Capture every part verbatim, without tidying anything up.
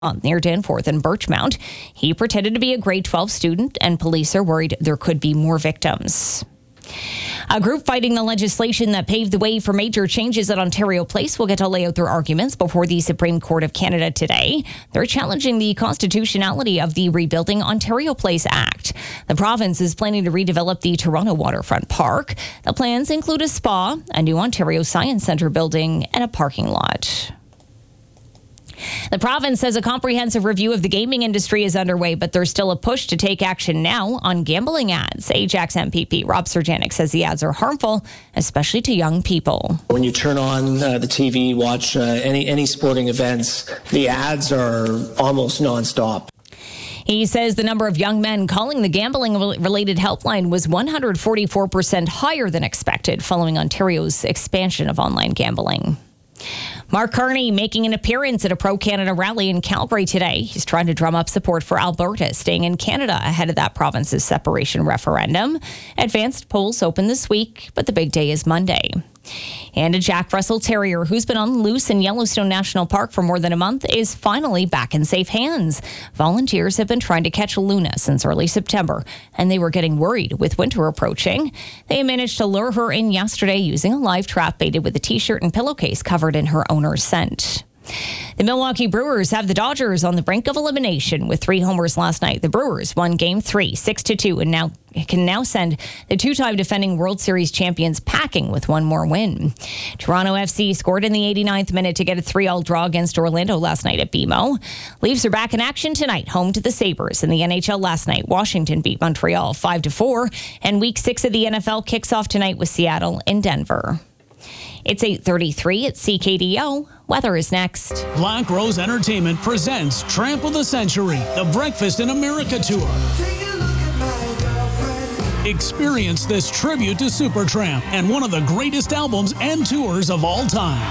near Danforth and Birchmount. He pretended to be a grade twelve student, and police are worried there could be more victims. A group fighting the legislation that paved the way for major changes at Ontario Place will get to lay out their arguments before the Supreme Court of Canada today. They're challenging the constitutionality of the Rebuilding Ontario Place Act. The province is planning to redevelop the Toronto Waterfront Park. The plans include a spa, a new Ontario Science Centre building, and a parking lot. The province says a comprehensive review of the gaming industry is underway, but there's still a push to take action now on gambling ads. Ajax M P P Rob Serjanik says the ads are harmful, especially to young people. When you turn on uh, the T V, watch uh, any, any sporting events, the ads are almost nonstop. He says the number of young men calling the gambling-related helpline was one hundred forty-four percent higher than expected following Ontario's expansion of online gambling. Mark Carney making an appearance at a pro-Canada rally in Calgary today. He's trying to drum up support for Alberta staying in Canada ahead of that province's separation referendum. Advanced polls open this week, but the big day is Monday. And a Jack Russell Terrier who's been on loose in Yellowstone National Park for more than a month is finally back in safe hands. Volunteers have been trying to catch Luna since early September, and they were getting worried with winter approaching. They managed to lure her in yesterday using a live trap baited with a t-shirt and pillowcase covered in her owner's scent. The Milwaukee Brewers have the Dodgers on the brink of elimination with three homers last night. The Brewers won Game three, six to two, and now can now send the two-time defending World Series champions packing with one more win. Toronto F C scored in the eighty-ninth minute to get a three all draw against Orlando last night at B M O. Leafs are back in action tonight, home to the Sabres. In the N H L last night, Washington beat Montreal five to four, and Week six of the N F L kicks off tonight with Seattle in Denver. It's eight thirty-three at C K D O. Weather is next. Black Rose Entertainment presents Tramp of the Century, the Breakfast in America Tour. Experience this tribute to Supertramp and one of the greatest albums and tours of all time.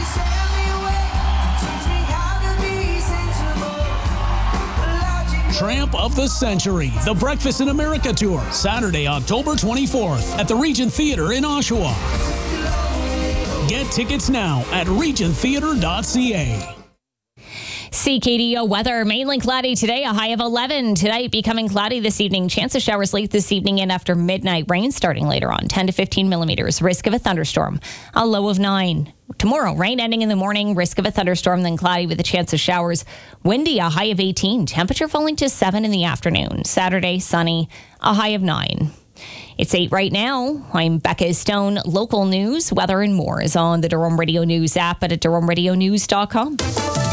Tramp of the Century, the Breakfast in America Tour, Saturday, October twenty-fourth at the Regent Theatre in Oshawa. Get tickets now at regent theatre dot c a. C K D O weather, mainly cloudy today, a high of eleven. Tonight, becoming cloudy this evening. Chance of showers late this evening and after midnight. Rain starting later on, ten to fifteen millimeters. Risk of a thunderstorm, a low of nine. Tomorrow, rain ending in the morning. Risk of a thunderstorm, then cloudy with a chance of showers. Windy, a high of eighteen. Temperature falling to seven in the afternoon. Saturday, sunny, a high of nine. It's eight right now. I'm Becca Stone. Local news, weather, and more is on the Durham Radio News app and at durham radio news dot com.